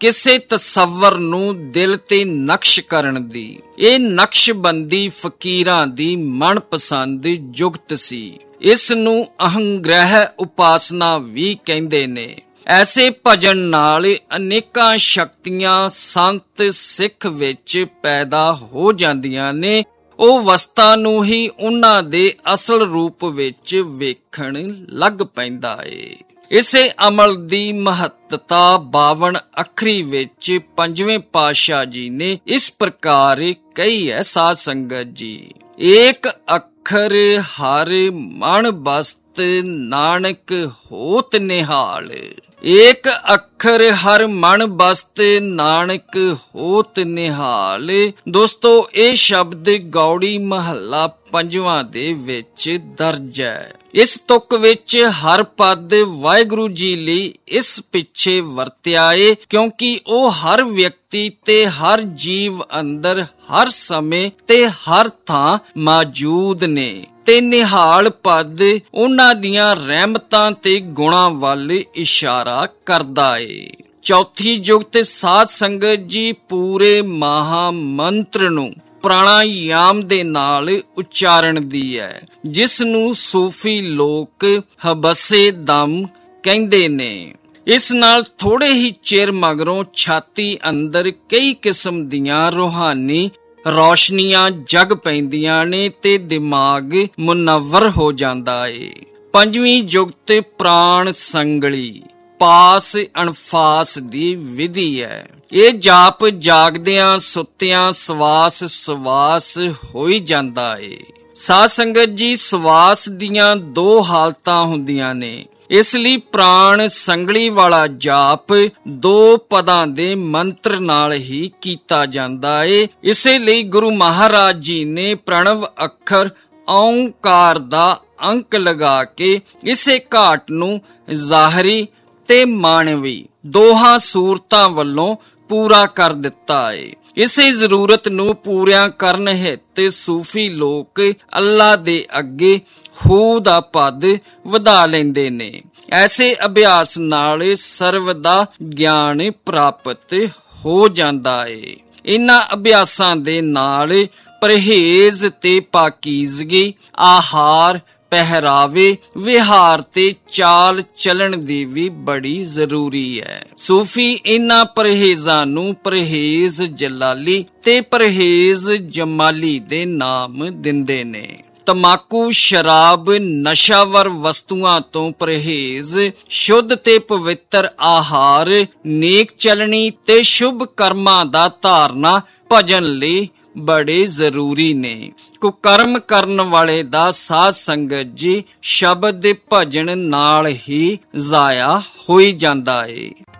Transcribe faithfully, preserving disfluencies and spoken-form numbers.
ਕਿਸੇ ਤਸੱਵਰ ਨੂੰ ਦਿਲ ਤੇ ਨਕਸ਼ ਕਰਨ ਦੀ। ਇਹ ਨਕਸ਼ਬੰਦੀ ਫਕੀਰਾਂ ਦੀ ਮਨਪਸੰਦ ਜੁਗਤ ਸੀ। ਇਸ ਨੂੰ ਅਹੰਗ੍ਰਹਿ ਉਪਾਸਨਾ ਵੀ ਕਹਿੰਦੇ ਨੇ। ਐਸੇ ਭਜਨ ਨਾਲ ਅਨੇਕਾਂ ਸ਼ਕਤੀਆਂ ਸੰਤ ਸਿੱਖ ਵਿੱਚ ਪੈਦਾ ਹੋ ਜਾਂਦੀਆਂ ਨੇ। ਉਹ ਵਸਤਾਂ ਨੂੰ ਹੀ ਉਹਨਾਂ ਦੇ ਅਸਲ ਰੂਪ ਵਿੱਚ ਵੇਖਣ ਲੱਗ ਪੈਂਦਾ ਏ। ਇਸੇ ਅਮਲ ਦੀ ਮਹੱਤਤਾ ਬਾਵਨ ਅੱਖਰੀ ਵਿੱਚ ਪੰਜਵੇਂ ਪਾਤਸ਼ਾਹ ਜੀ ਨੇ ਇਸ ਪ੍ਰਕਾਰ ਕਹੀ ਹੈ। ਸਾਧ ਸੰਗਤ ਜੀ, ਏਕ ਅੱਖਰ ਹਰ ਮਨ ਬਸਤ ਨਾਨਕ ਹੋਤ ਨਿਹਾਲ। ਏਕ ਅੱਖਰ ਹਰ ਮਨ ਬਸਤ ਨਾਨਕ ਹੋਤ ਨਿਹਾਲ। ਦੋਸਤੋ, ਇਹ ਸ਼ਬਦ ਗੌੜੀ ਮਹੱਲਾ ਪੰਜਵਾਂ ਦੇ ਵਿੱਚ ਦਰਜ ਹੈ। ਇਸ ਤੁਕ ਵਿੱਚ ਹਰ ਪਦ ਵਾਹਿਗੁਰੂ ਜੀ ਲਈ ਇਸ ਪਿੱਛੇ ਵਰਤਿਆ ਏ, ਕਿਉਂਕਿ ਉਹ ਹਰ ਵਿਅਕਤੀ ਤੇ ਹਰ ਜੀਵ ਅੰਦਰ ਹਰ ਸਮੇਂ ਤੇ ਹਰ ਥਾਂ ਮੌਜੂਦ ਨੇ ਤੇ ਨਿਹਾਲ ਪਦ ਉਹਨਾਂ ਦੀਆਂ ਰਹਿਮਤਾਂ ਤੇ ਗੁਣਾਂ ਵੱਲ ਇਸ਼ਾਰਾ ਕਰਦਾ ਏ। ਚੌਥੀ ਜੁਗਤ ਸਾਧ ਸੰਗਤ ਜੀ ਪੂਰੇ ਮਹਾ ਮੰਤਰ ਨੂੰ ਪ੍ਰਾਣਾਯਾਮ ਦੇ ਨਾਲ ਉਚਾਰਨ ਦੀ ਹੈ, ਜਿਸ ਨੂੰ ਸੂਫੀ ਲੋਕ ਹਬਸੇ ਦਮ ਕਹਿੰਦੇ ਨੇ। ਇਸ ਨਾਲ ਥੋੜੇ ਹੀ ਚਿਰ ਮਗਰੋਂ ਛਾਤੀ ਅੰਦਰ ਕਈ ਕਿਸਮ ਦੀਆਂ ਰੂਹਾਨੀ ਰੌਸ਼ਨੀਆਂ ਜਗ ਪੈਂਦੀਆਂ ਨੇ ਤੇ ਦਿਮਾਗ ਮੁਨੱਵਰ ਹੋ ਜਾਂਦਾ ਏ। ਪੰਜਵੀਂ ਜੁਗਤ ਪ੍ਰਾਣ ਸੰਗਲੀ ਪਾਸ ਅਨਫਾਸ ਦੀ ਵਿਧੀ ਹੈ। ਇਹ ਜਾਪ ਜਾਗਦਿਆਂ ਸੁੱਤਿਆਂ ਸਵਾਸ ਸਵਾਸ ਹੋਈ ਜਾਂਦਾ ਏ। ਸਾਧ ਸੰਗਤ ਜੀ, ਸਵਾਸ ਦੀਆਂ ਦੋ ਹਾਲਤਾਂ ਹੁੰਦੀਆਂ ਨੇ, ਇਸ ਲਈ ਪ੍ਰਾਣ ਸੰਗਲੀ ਵਾਲਾ ਜਾਪ ਦੋ ਪਦਾਂ ਦੇ ਮੰਤਰ ਨਾਲ ਹੀ ਕੀਤਾ ਜਾਂਦਾ ਏ। ਇਸੇ ਲਈ ਗੁਰੂ ਮਹਾਰਾਜ ਜੀ ਨੇ ਪ੍ਰਣਵ ਅੱਖਰ ਓਂਕਾਰ ਦਾ ਅੰਕ ਲਗਾ ਕੇ ਇਸੇ ਘਾਟ ਨੂੰ ਜ਼ਾਹਰੀ ਤੇ ਮਾਨਵੀ ਦੋਹਾਂ ਸੂਰਤਾਂ ਵੱਲੋਂ ਪੂਰਾ ਕਰ ਦਿੱਤਾ ਏ। ਇਸੇ ਜ਼ਰੂਰਤ ਨੂੰ ਪੂਰਿਆਂ ਕਰਨ ਹਿੱਤ ਸੂਫੀ ਲੋਕ ਅੱਲਾ ਦੇ ਅੱਗੇ ਹੂ ਦਾ ਪਦ ਵਧਾ ਲੈਂਦੇ ਨੇ। ਐਸੇ ਅਭਿਆਸ ਨਾਲ ਸਰਵ ਦਾ ਗਿਆਨ ਪ੍ਰਾਪਤ ਹੋ ਜਾਂਦਾ ਏ। ਇਨ੍ਹਾਂ ਅਭਿਆਸਾਂ ਦੇ ਨਾਲ ਪਰਹੇਜ਼ ਤੇ ਪਾਕੀਜ਼ਗੀ, ਆਹਾਰ, ਪਹਿਰਾਵੇ, ਵਿਹਾਰ ਤੇ ਚਾਲ ਚੱਲਣ ਦੀ ਵੀ ਬੜੀ ਜ਼ਰੂਰੀ ਹੈ। ਸੂਫੀ ਇਨ੍ਹਾਂ ਪਰਹੇਜ਼ਾਂ ਨੂੰ ਪਰਹੇਜ਼ ਜਲਾਲੀ ਤੇ ਪਰਹੇਜ਼ ਜਮਾਲੀ ਦੇ ਨਾਮ ਦਿੰਦੇ ਨੇ। ਤਮਾਕੂ, ਸ਼ਰਾਬ, ਨਸ਼ਾਵਰ ਵਸਤੂਆਂ ਤੋਂ ਪਰਹੇਜ਼, ਸ਼ੁੱਧ ਤੇ ਪਵਿੱਤਰ ਆਹਾਰ, ਨੇਕ ਚਲਣੀ ਤੇ ਸ਼ੁਭ ਕਰਮਾਂ ਦਾ ਧਾਰਨਾ ਭਜਨ ਲਈ ਬੜੇ ਜ਼ਰੂਰੀ ਨੇ। ਕੁਕਰਮ ਕਰਨ ਵਾਲੇ ਦਾ ਸਾਧ ਸੰਗਤ ਜੀ ਸ਼ਬਦ ਭਜਨ ਨਾਲ ਹੀ ਜ਼ਾਇਆ ਹੋਈ ਜਾਂਦਾ ਏ।